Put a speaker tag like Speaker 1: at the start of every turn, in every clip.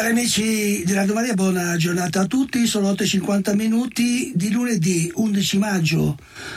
Speaker 1: Cari amici di Radio Maria, buona giornata a tutti. Sono 8:50 di lunedì 11 maggio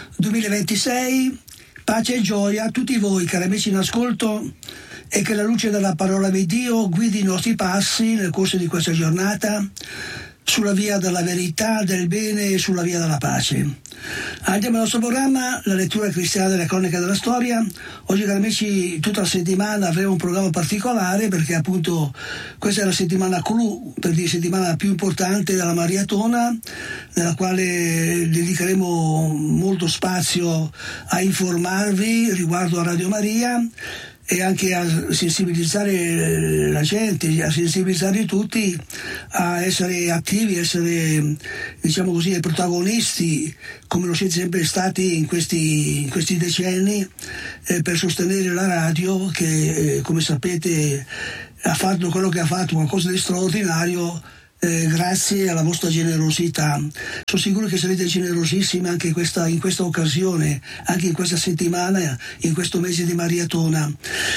Speaker 1: 2026. Pace e gioia a tutti voi, cari amici in ascolto, e che la luce della parola di Dio guidi i nostri passi nel corso di questa giornata sulla via della verità, del bene e sulla via della pace. Andiamo al nostro programma, la lettura cristiana delle cronache della storia. Oggi, cari amici, tutta la settimana avremo un programma particolare perché appunto questa è la settimana clou, per dire settimana più importante della maratona, nella quale dedicheremo molto spazio a informarvi riguardo a Radio Maria e anche a sensibilizzare la gente, a sensibilizzare tutti a essere attivi, essere, diciamo così, protagonisti, come lo siete sempre stati in questi decenni, per sostenere la radio che, come sapete, ha fatto quello che ha fatto, qualcosa di straordinario, grazie alla vostra generosità. Sono sicuro che sarete generosissimi anche in questa occasione, anche in questa settimana, in questo mese di maratona.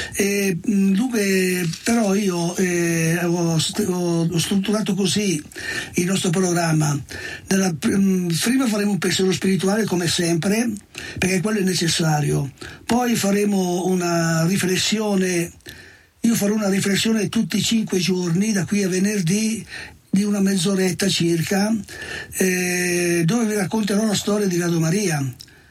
Speaker 1: Dunque, però io ho strutturato così il nostro programma. Prima faremo un pensiero spirituale come sempre, perché quello è necessario. Poi faremo una riflessione. Io farò una riflessione tutti i 5 giorni, da qui a venerdì, di una mezz'oretta circa, dove vi racconterò la storia di Radio Maria,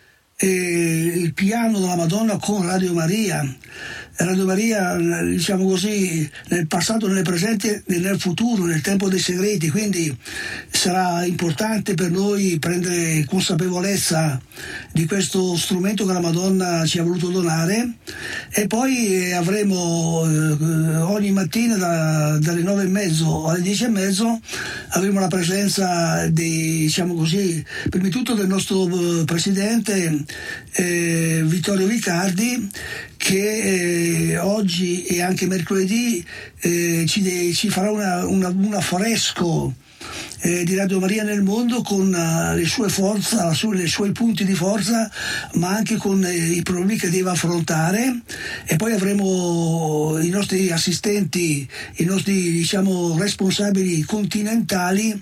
Speaker 1: il piano della Madonna con Radio Maria. Radio Maria, diciamo così, nel passato, nel presente e nel futuro, nel tempo dei segreti, quindi sarà importante per noi prendere consapevolezza di questo strumento che la Madonna ci ha voluto donare. E poi avremo ogni mattina dalle 9:30 alle 10:30 avremo la presenza diciamo così, prima di tutto del nostro presidente Vittorio Vicardi, che oggi e anche mercoledì ci farà un affresco di Radio Maria nel mondo con le sue forze, i suoi punti di forza, ma anche con i problemi che deve affrontare. E poi avremo i nostri assistenti, i nostri, diciamo, responsabili continentali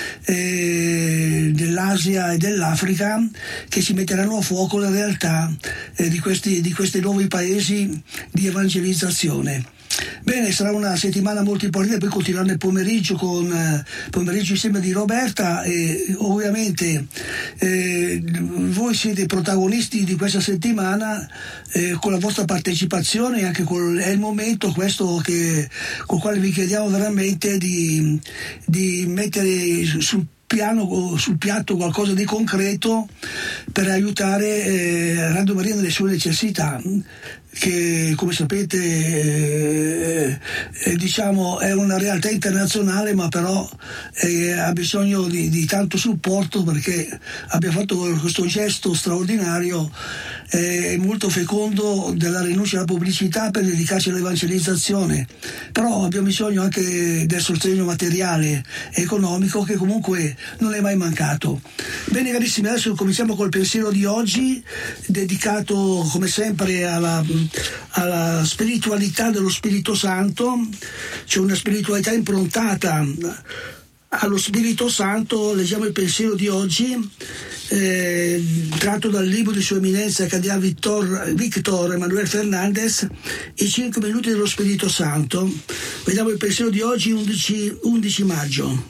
Speaker 1: dell'Asia e dell'Africa, che ci metteranno a fuoco la realtà di questi nuovi paesi di evangelizzazione. Bene, sarà una settimana molto importante, poi continuare nel pomeriggio insieme di Roberta, e ovviamente voi siete protagonisti di questa settimana con la vostra partecipazione, e anche è il momento questo con il quale vi chiediamo veramente di mettere sul piatto qualcosa di concreto per aiutare Radio Maria nelle sue necessità, che come sapete diciamo è una realtà internazionale, ma però ha bisogno di tanto supporto, perché abbiamo fatto questo gesto straordinario e molto fecondo della rinuncia alla pubblicità per dedicarci all'evangelizzazione. Però abbiamo bisogno anche del sostegno materiale e economico, che comunque non è mai mancato. Bene carissimi, adesso cominciamo col pensiero di oggi, dedicato come sempre alla spiritualità dello Spirito Santo. C'è una spiritualità improntata allo Spirito Santo. Leggiamo il pensiero di oggi, tratto dal libro di Sua Eminenza Cardinale Victor Emanuel Fernandez, I 5 minuti dello Spirito Santo. Vediamo il pensiero di oggi, 11 maggio.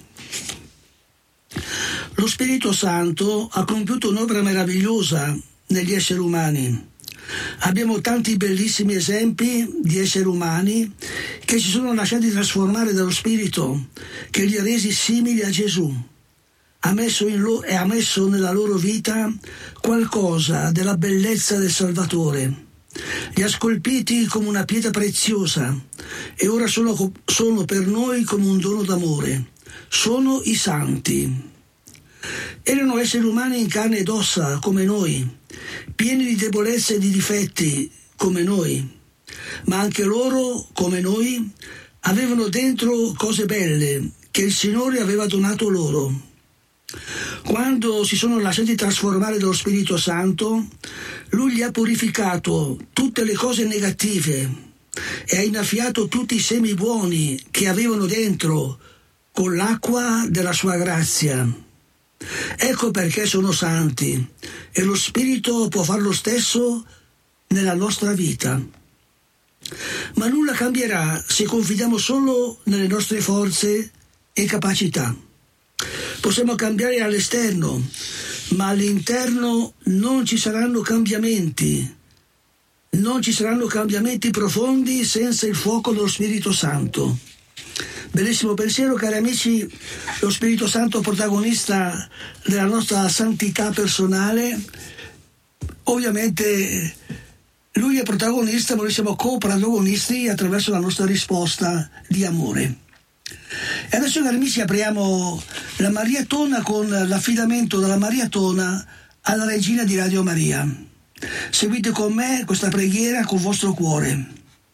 Speaker 1: Lo Spirito Santo ha compiuto un'opera meravigliosa negli esseri umani. Abbiamo tanti bellissimi esempi di esseri umani che si sono lasciati trasformare dallo Spirito, che li ha resi simili a Gesù. Ha messo nella loro vita qualcosa della bellezza del Salvatore. Li ha scolpiti come una pietra preziosa e ora sono per noi come un dono d'amore. Sono i santi. Erano esseri umani in carne ed ossa come noi, pieni di debolezze e di difetti come noi, ma anche loro, come noi, avevano dentro cose belle che il Signore aveva donato loro. Quando si sono lasciati trasformare dallo Spirito Santo, Lui gli ha purificato tutte le cose negative e ha innaffiato tutti i semi buoni che avevano dentro con l'acqua della sua grazia. Ecco perché sono santi e lo Spirito può fare lo stesso nella nostra vita. Ma nulla cambierà se confidiamo solo nelle nostre forze e capacità. Possiamo cambiare all'esterno, ma all'interno non ci saranno cambiamenti. Non ci saranno cambiamenti profondi senza il fuoco dello Spirito Santo. Bellissimo pensiero, cari amici. Lo Spirito Santo protagonista della nostra santità personale. Ovviamente lui è protagonista, ma noi siamo co-protagonisti attraverso la nostra risposta di amore. E adesso, cari amici, apriamo la Mariatona con l'affidamento della Mariatona alla Regina di Radio Maria. Seguite con me questa preghiera con vostro cuore.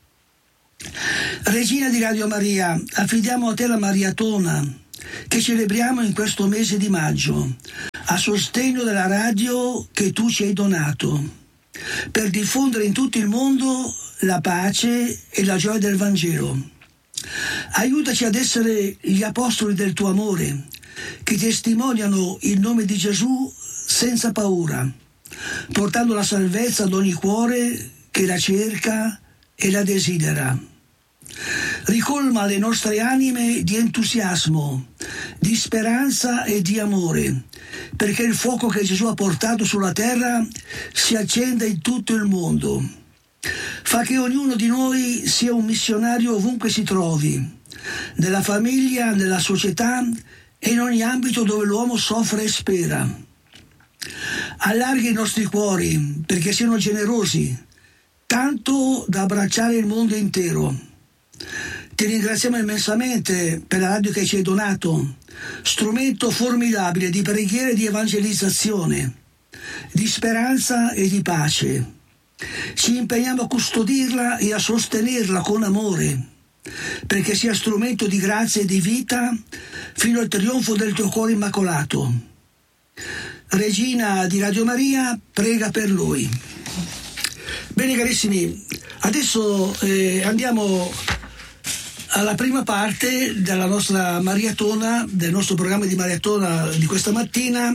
Speaker 1: Regina di Radio Maria, affidiamo a te la Mariatona che celebriamo in questo mese di maggio, a sostegno della radio che tu ci hai donato, per diffondere in tutto il mondo la pace e la gioia del Vangelo. Aiutaci ad essere gli apostoli del tuo amore, che testimoniano il nome di Gesù senza paura, portando la salvezza ad ogni cuore che la cerca e la desidera. Ricolma le nostre anime di entusiasmo, di speranza e di amore, perché il fuoco che Gesù ha portato sulla terra si accenda in tutto il mondo. Fa che ognuno di noi sia un missionario ovunque si trovi, nella famiglia, nella società e in ogni ambito dove l'uomo soffre e spera. Allarga i nostri cuori perché siano generosi, tanto da abbracciare il mondo intero. Ti ringraziamo immensamente per la radio che ci hai donato, strumento formidabile di preghiera e di evangelizzazione, di speranza e di pace. Ci impegniamo a custodirla e a sostenerla con amore, perché sia strumento di grazia e di vita fino al trionfo del tuo cuore immacolato. Regina di Radio Maria, prega per lui. Bene, carissimi, adesso andiamo alla prima parte della nostra Mariatona, del nostro programma di Mariatona di questa mattina,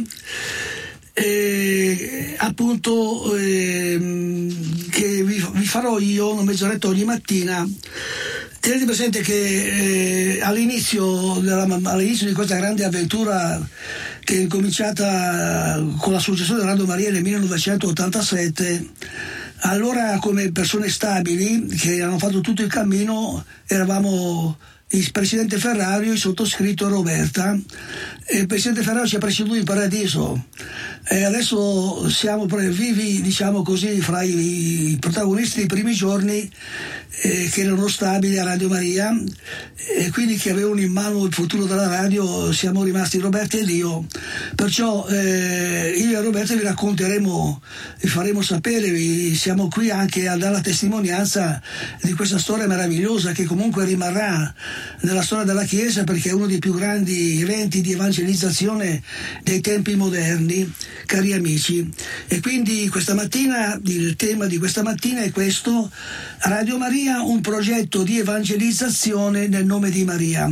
Speaker 1: appunto che vi farò io una mezz'oretta ogni mattina. Tenete presente che all'inizio di questa grande avventura che è cominciata con la successione della Radio Maria nel 1987, allora come persone stabili che hanno fatto tutto il cammino eravamo il presidente Ferrario, il sottoscritto e Roberta, e il presidente Ferrario ci ha preceduto in paradiso e adesso siamo vivi, diciamo così, fra i protagonisti dei primi giorni che erano stabili a Radio Maria e quindi che avevano in mano il futuro della radio. Siamo rimasti Roberta ed io, perciò io e Roberta vi racconteremo, vi faremo sapere, siamo qui anche a dare la testimonianza di questa storia meravigliosa che comunque rimarrà nella storia della Chiesa, perché è uno dei più grandi eventi di evangelizzazione dei tempi moderni, cari amici. E quindi questa mattina il tema di questa mattina è questo: Radio Maria, un progetto di evangelizzazione nel nome di Maria.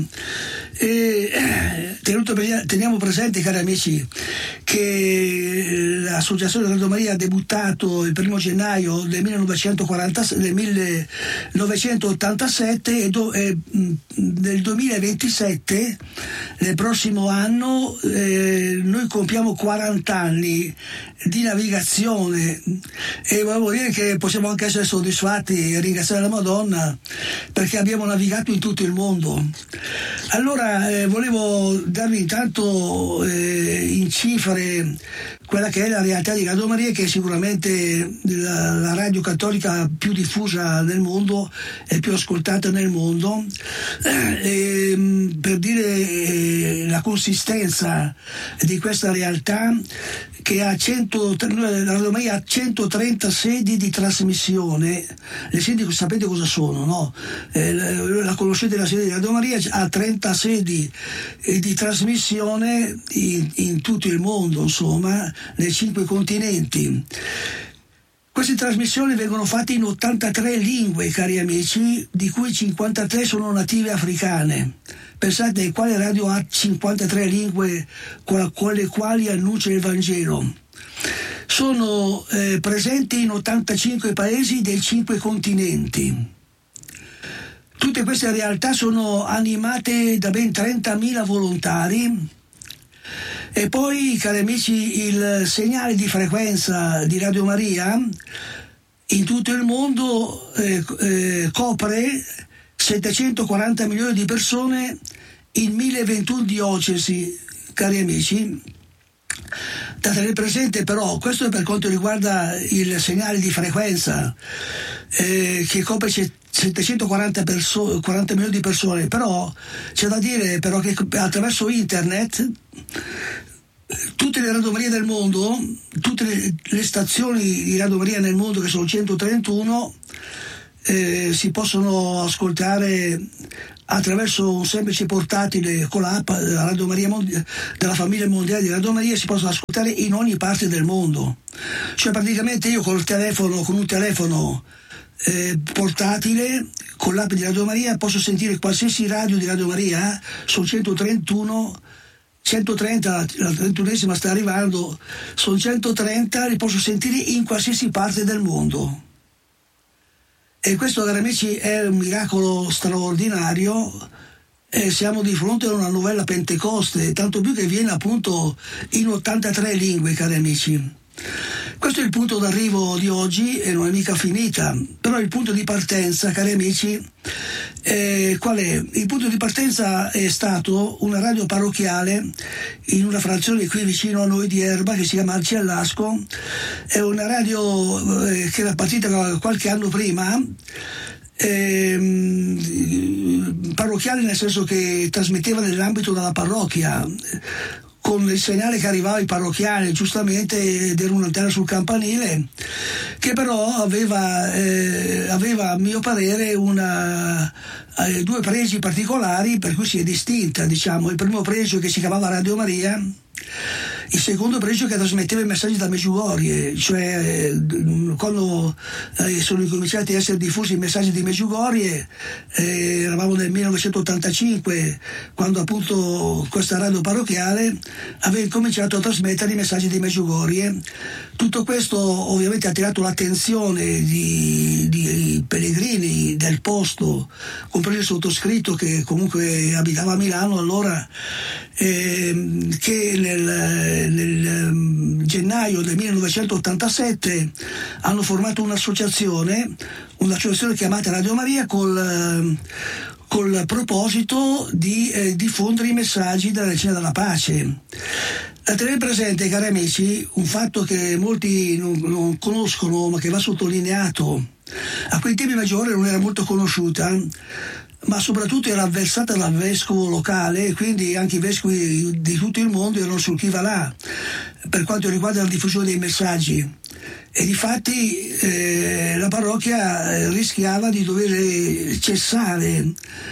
Speaker 1: Teniamo presente, cari amici, che l'associazione Radio Maria ha debuttato il 1 gennaio del 1987 e nel 2027, nel prossimo anno, noi compiamo 40 anni di navigazione e volevo dire che possiamo anche essere soddisfatti e ringraziare la Madonna perché abbiamo navigato in tutto il mondo. Allora volevo darvi intanto in cifre quella che è la realtà di Radio Maria, che è sicuramente la radio cattolica più diffusa nel mondo e più ascoltata nel mondo. Per dire la consistenza di questa realtà, che ha Radio Maria ha 130 sedi di trasmissione. Le sedi sapete cosa sono, no? La conoscete, la sede di Radio Maria ha 30 sedi di trasmissione in tutto il mondo, insomma, nei 5 continenti. Queste trasmissioni vengono fatte in 83 lingue, cari amici, di cui 53 sono native africane. Pensate quale radio ha 53 lingue con le quali annuncia il Vangelo. Sono presenti in 85 paesi dei 5 continenti. Tutte queste realtà sono animate da ben 30.000 volontari. E poi, cari amici, il segnale di frequenza di Radio Maria in tutto il mondo copre 740 milioni di persone in 1021 diocesi, cari amici. Da tenere presente però, questo è per quanto riguarda il segnale di frequenza che copre 740 milioni di persone, però c'è da dire però che attraverso internet tutte le radiomarie del mondo, tutte le stazioni di Radio Maria nel mondo, che sono 131, si possono ascoltare attraverso un semplice portatile con l'app della Radio Maria della famiglia mondiale di Radio Maria. Si possono ascoltare in ogni parte del mondo, cioè praticamente io con un telefono portatile, con l'app di Radio Maria, posso sentire qualsiasi radio di Radio Maria. Sono 130, la 31esima sta arrivando, sono 130, li posso sentire in qualsiasi parte del mondo. E questo, cari amici, è un miracolo straordinario. Siamo di fronte a una novella Pentecoste, tanto più che viene appunto in 83 lingue, cari amici. Questo è il punto d'arrivo di oggi e non è mica finita, però il punto di partenza, cari amici, qual è? Il punto di partenza è stato una radio parrocchiale in una frazione qui vicino a noi di Erba che si chiama Arciellasco. È una radio che era partita qualche anno prima, parrocchiale nel senso che trasmetteva nell'ambito della parrocchia, con il segnale che arrivava ai parrocchiani, giustamente, ed era un'antenna sul campanile, che però aveva a mio parere due pregi particolari per cui si è distinta, diciamo. Il primo pregio, che si chiamava Radio Maria, il secondo pregio, che trasmetteva i messaggi da Medjugorje, cioè quando sono incominciati a essere diffusi i messaggi di Medjugorje, eravamo nel 1985, quando appunto questa radio parrocchiale aveva cominciato a trasmettere i messaggi di Medjugorje. Tutto questo ovviamente ha attirato l'attenzione di pellegrini del posto, compreso il sottoscritto, che comunque abitava a Milano allora, che nel gennaio del 1987 hanno formato un'associazione chiamata Radio Maria col proposito di diffondere i messaggi della Regina della Pace. Da tenere presente, cari amici, un fatto che molti non conoscono ma che va sottolineato. A quei tempi Medjugorje non era molto conosciuta, ma soprattutto era avversata dal vescovo locale, e quindi anche i vescovi di tutto il mondo erano sul chi va là per quanto riguarda la diffusione dei messaggi. E difatti la parrocchia rischiava di dover cessare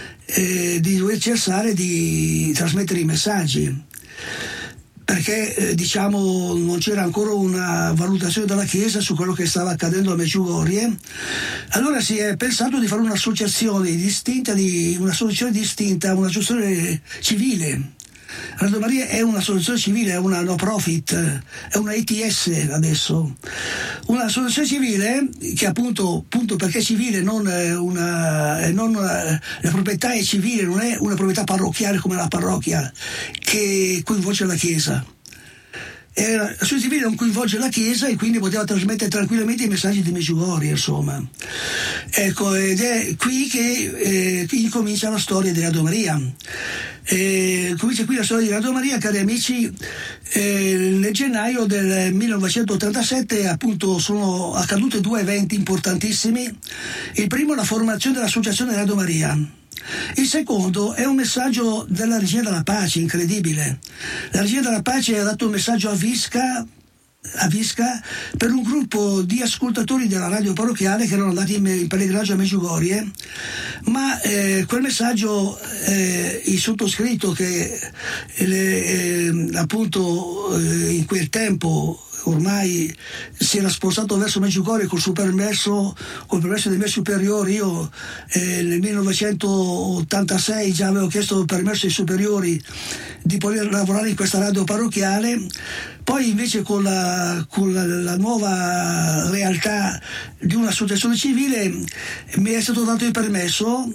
Speaker 1: di trasmettere i messaggi, perché non c'era ancora una valutazione della Chiesa su quello che stava accadendo a Medjugorje. Allora si è pensato di fare un'associazione distinta, un'associazione civile. Radio Maria è un'associazione civile, è una no profit, è una ETS adesso. Un'associazione civile che appunto perché è civile, la proprietà è civile, non è una proprietà parrocchiale come la parrocchia che coinvolge la Chiesa. La sua civile non coinvolge la Chiesa e quindi poteva trasmettere tranquillamente i messaggi di Medjugorje, insomma. Ecco, ed è qui che incomincia la storia di Radio Maria. Comincia qui la storia di Radio Maria, cari amici. Nel gennaio del 1987 appunto sono accadute due eventi importantissimi. Il primo, la formazione dell'associazione Radio Maria. Il secondo è un messaggio della Regina della Pace, incredibile. La Regina della Pace ha dato un messaggio a Visca per un gruppo di ascoltatori della radio parrocchiale che erano andati in pellegrinaggio a Medjugorje, ma quel messaggio il sottoscritto, che appunto in quel tempo ormai si era spostato verso Medjugorje col permesso dei miei superiori. Io nel 1986 già avevo chiesto il permesso ai superiori di poter lavorare in questa radio parrocchiale. Poi invece con la nuova realtà di un'associazione civile mi è stato dato il permesso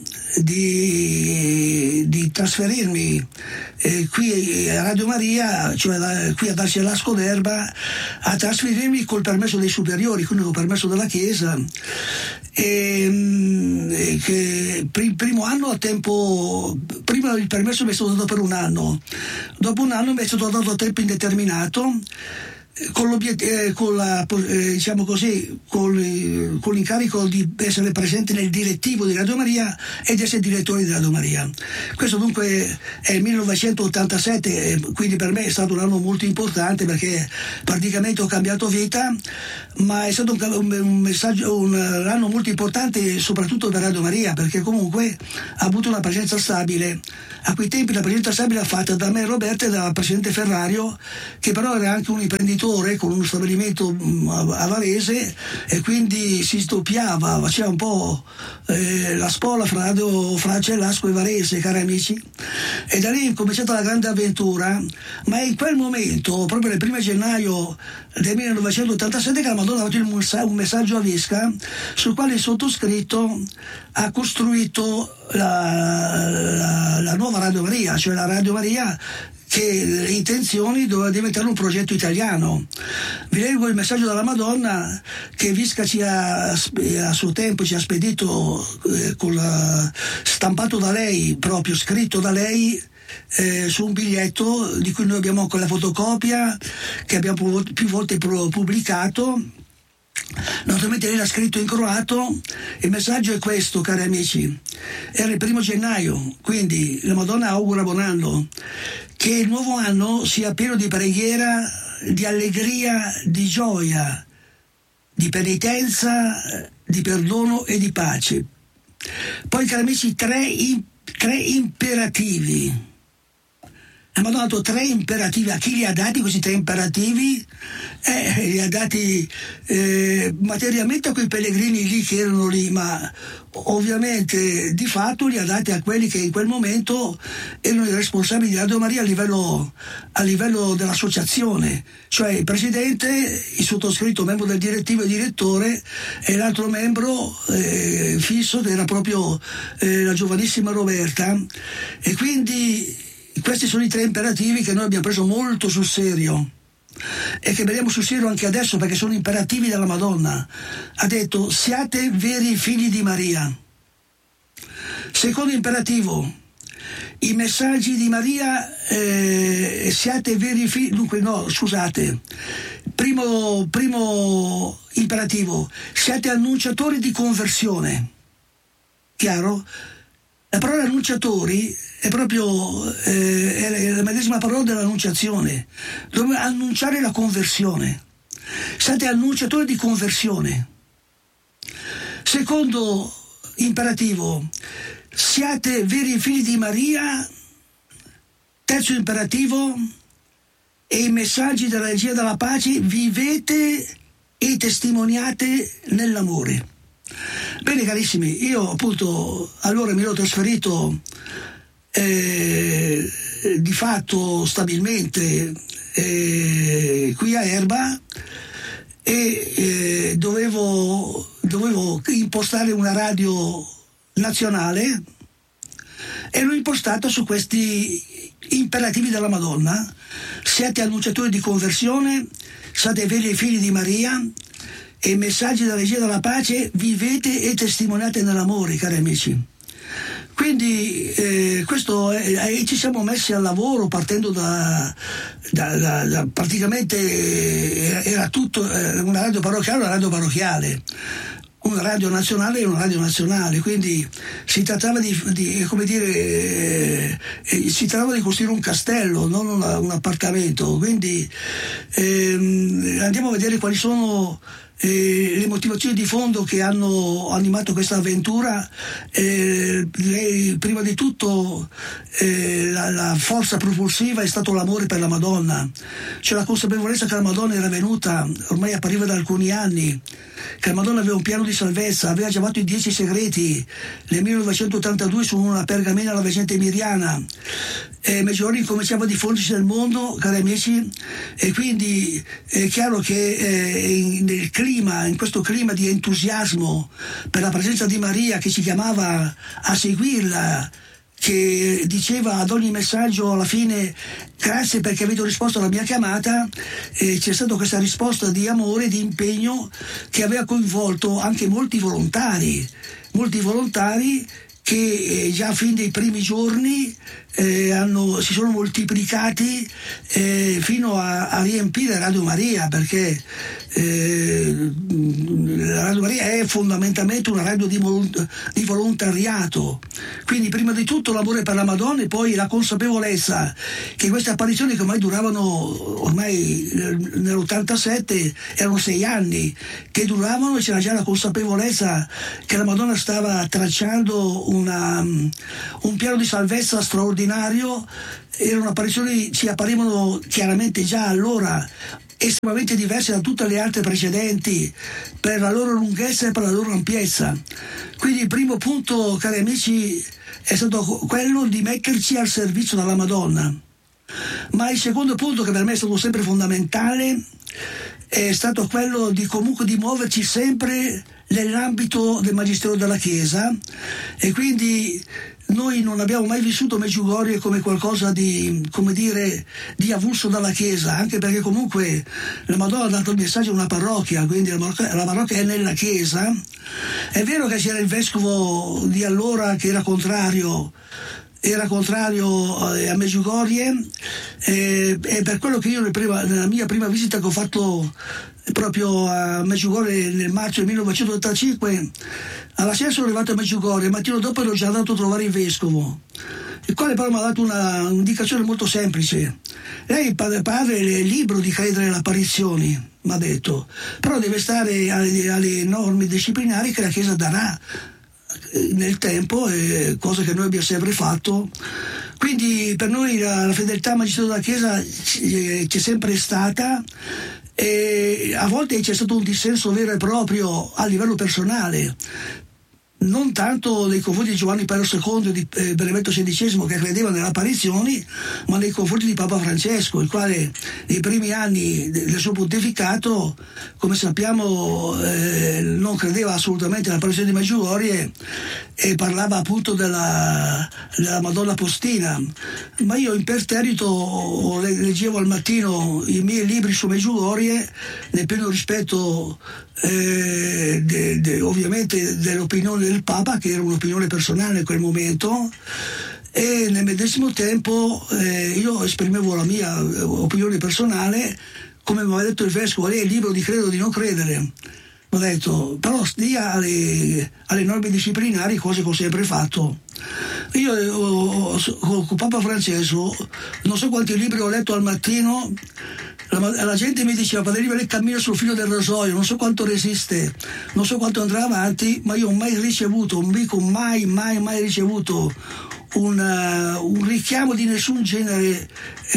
Speaker 1: di trasferirmi qui a Radio Maria, cioè qui ad Arcelasco d'Erba, a trasferirmi col permesso dei superiori, quindi col permesso della Chiesa. Primo anno a tempo, prima il permesso mi è stato dato per un anno, dopo un anno mi è stato dato a tempo indeterminato, con l'incarico di essere presente nel direttivo di Radio Maria ed essere direttore di Radio Maria. Questo dunque è il 1987, quindi per me è stato un anno molto importante perché praticamente ho cambiato vita, ma è stato un anno molto importante soprattutto per Radio Maria, perché comunque ha avuto una presenza stabile. A quei tempi la presenza stabile fatta da me, Roberta, e dal presidente Ferrario, che però era anche un imprenditore con uno stabilimento a Varese, e quindi si doppiava, faceva un po' la spola fra Radio Arcelasco e Varese, cari amici, e da lì è cominciata la grande avventura. Ma è in quel momento, proprio nel 1 gennaio del 1987, che la Madonna ha dato un messaggio a Visca, sul quale il sottoscritto ha costruito la nuova Radio Maria, cioè la Radio Maria che le intenzioni doveva diventare un progetto italiano. Vi leggo il messaggio della Madonna che Visca a suo tempo ci ha spedito stampato da lei, proprio scritto da lei, su un biglietto di cui noi abbiamo anche la fotocopia, che abbiamo più volte pubblicato. Naturalmente lei l'ha scritto in croato. Il messaggio è questo, cari amici. Era il 1 gennaio, quindi la Madonna augura buon anno, che il nuovo anno sia pieno di preghiera, di allegria, di gioia, di penitenza, di perdono e di pace. Poi, cari amici, tre imperativi. La Madonna ha dato 3 imperativi. A chi li ha dati questi 3 imperativi? Li ha dati materialmente a quei pellegrini lì che erano lì, ma ovviamente di fatto li ha dati a quelli che in quel momento erano i responsabili di Radio Maria a livello dell'associazione, cioè il presidente, il sottoscritto, membro del direttivo e direttore, e l'altro membro fisso, che era proprio la giovanissima Roberta. E quindi questi sono i 3 imperativi che noi abbiamo preso molto sul serio e che vediamo sul serio anche adesso, perché sono imperativi della Madonna. Ha detto: siate veri figli di Maria. Secondo imperativo, i messaggi di Maria, siate veri figli. Dunque no, scusate. Primo imperativo, siate annunciatori di conversione. Chiaro? La parola annunciatori è proprio è la medesima parola dell'annunciazione. Dobbiamo annunciare la conversione. Siate annunciatori di conversione. Secondo imperativo, siate veri figli di Maria. Terzo imperativo, e i messaggi della regia della pace vivete e testimoniate nell'amore. Bene carissimi, io appunto allora mi ero trasferito di fatto stabilmente qui a Erba e dovevo impostare una radio nazionale, e l'ho impostata su questi imperativi della Madonna: siate annunciatori di conversione, siate veri figli di Maria, e i messaggi della regia della pace vivete e testimoniate nell'amore, cari amici. Quindi ci siamo messi al lavoro partendo da praticamente era tutto una radio parrocchiale, una radio nazionale e una radio nazionale, quindi si trattava di costruire un castello, non un appartamento. Quindi andiamo a vedere quali sono le motivazioni di fondo che hanno animato questa avventura, prima di tutto la forza propulsiva è stato l'amore per la Madonna, cioè la consapevolezza che la Madonna era venuta, ormai appariva da alcuni anni, che la Madonna aveva un piano di salvezza, aveva già fatto i 10 segreti nel 1982 su una pergamena alla veggente Miriana. Medjugorje cominciava a diffondersi nel mondo, cari amici, e quindi è chiaro che in questo clima di entusiasmo per la presenza di Maria, che ci chiamava a seguirla, che diceva ad ogni messaggio alla fine: grazie perché avete risposto alla mia chiamata, c'è stata questa risposta di amore, di impegno, che aveva coinvolto anche molti volontari che già fin dai primi giorni si sono moltiplicati fino a riempire Radio Maria, perché la Radio Maria è fondamentalmente una radio di volontariato. Quindi prima di tutto l'amore per la Madonna, e poi la consapevolezza che queste apparizioni, che ormai duravano, ormai nell'87 erano 6 anni che duravano, e c'era già la consapevolezza che la Madonna stava tracciando un piano di salvezza straordinario. Erano apparizioni, ci apparivano chiaramente già allora estremamente diverse da tutte le altre precedenti per la loro lunghezza e per la loro ampiezza. Quindi il primo punto, cari amici, è stato quello di metterci al servizio della Madonna. Ma il secondo punto, che per me è stato sempre fondamentale, è stato quello di comunque di muoverci sempre nell'ambito del Magistero della Chiesa, e quindi noi non abbiamo mai vissuto Medjugorje come qualcosa di, come dire, di avulso dalla Chiesa, anche perché comunque la Madonna ha dato il messaggio a una parrocchia, quindi la parrocchia è nella Chiesa. È vero che c'era il vescovo di allora che era contrario a Medjugorje, e per quello che io nella mia prima visita che ho fatto proprio a Medjugorje nel marzo del 1985, alla sera sono arrivato a Medjugorje, il mattino dopo ero già andato a trovare il vescovo, il quale però mi ha dato un'indicazione molto semplice. Lei padre è libero di credere alle apparizioni, mi ha detto, però deve stare alle norme disciplinari che la Chiesa darà nel tempo, cosa che noi abbiamo sempre fatto. Quindi per noi la fedeltà al Magistero della Chiesa c'è sempre stata, e a volte c'è stato un dissenso vero e proprio a livello personale, non tanto nei confronti di Giovanni Paolo II e di Benedetto XVI, che credeva nelle apparizioni, ma nei confronti di Papa Francesco, il quale nei primi anni del suo pontificato, come sappiamo, non credeva assolutamente nell'apparizione di Medjugorje e parlava appunto della Madonna Postina. Ma io imperterrito leggevo al mattino i miei libri su Medjugorje, nel pieno rispetto ovviamente dell'opinione del Papa, che era un'opinione personale in quel momento, e nel medesimo tempo io esprimevo la mia opinione personale, come mi aveva detto il vescovo: lei è libero di credere o di non credere. Mi ha detto, però stia alle norme disciplinari, cose che ho sempre fatto. Io con Papa Francesco non so quanti libri ho letto al mattino. La gente mi diceva: Padre Livio, lei cammina sul filo del rasoio, non so quanto resiste, non so quanto andrà avanti, ma io ho mai ricevuto, non dico mai ricevuto un richiamo di nessun genere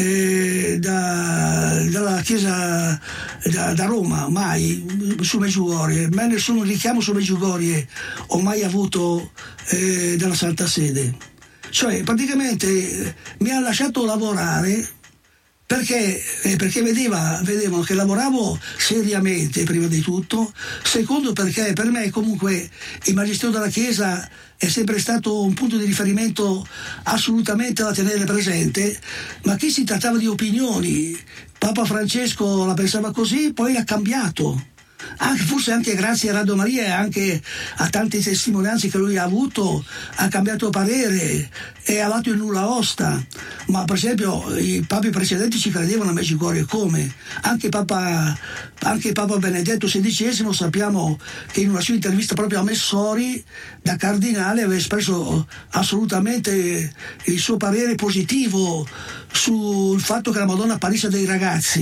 Speaker 1: dalla Chiesa da Roma, mai, su Medjugorje, ma nessun richiamo su Medjugorje ho mai avuto dalla Santa Sede. Cioè praticamente mi ha lasciato lavorare, perché vedevano che lavoravo seriamente, prima di tutto. Secondo, perché per me comunque il Magistero della Chiesa è sempre stato un punto di riferimento assolutamente da tenere presente, ma qui si trattava di opinioni. Papa Francesco la pensava così, poi l'ha cambiato. Forse anche grazie a Radio Maria e anche a tante testimonianze che lui ha avuto, ha cambiato parere e ha dato il nulla osta. Ma per esempio i papi precedenti ci credevano a Medjugorje, come anche Papa Benedetto XVI, sappiamo che in una sua intervista proprio a Messori da cardinale aveva espresso assolutamente il suo parere positivo sul fatto che la Madonna apparisse a dei ragazzi.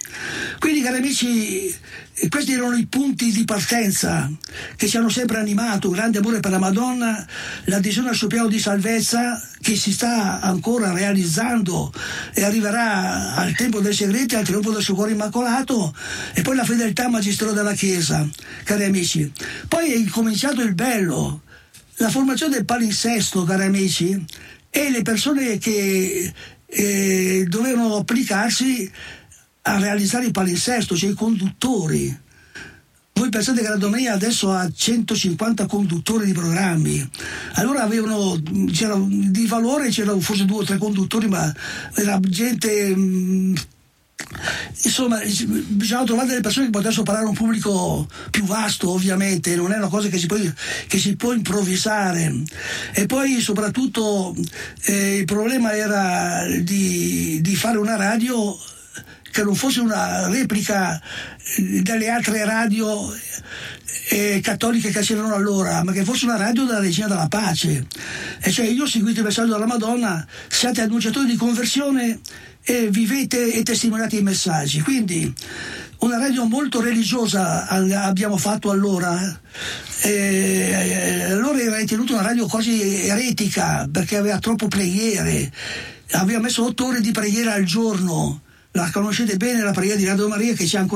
Speaker 1: Quindi, cari amici, questi erano i punti di partenza che ci hanno sempre animato: grande amore per la Madonna, l'adesione al suo piano di salvezza che si sta ancora realizzando e arriverà al tempo dei segreti, al trionfo del suo cuore immacolato, e poi la fedeltà al magistero della Chiesa, cari amici. Poi è incominciato il bello, la formazione del palinsesto, cari amici, e le persone che dovevano applicarsi a realizzare il palinsesto, cioè i conduttori. Voi pensate che la Domenica adesso ha 150 conduttori di programmi, allora c'era di valore, c'erano forse 2 o 3 conduttori, ma era gente, insomma, bisogna trovare delle persone che potessero parlare a un pubblico più vasto, ovviamente, non è una cosa che si può improvvisare. E poi soprattutto il problema era di fare una radio che non fosse una replica delle altre radio cattoliche che c'erano allora, ma che fosse una radio della Regina della Pace. E cioè, io ho seguito il messaggio della Madonna, siate annunciatori di conversione e vivete e testimoniate i messaggi. Quindi una radio molto religiosa abbiamo fatto allora. Allora era ritenuta una radio quasi eretica, perché aveva troppo preghiere, aveva messo 8 ore di preghiera al giorno. La conoscete bene, la preghiera di Radio Maria, che c'è ancora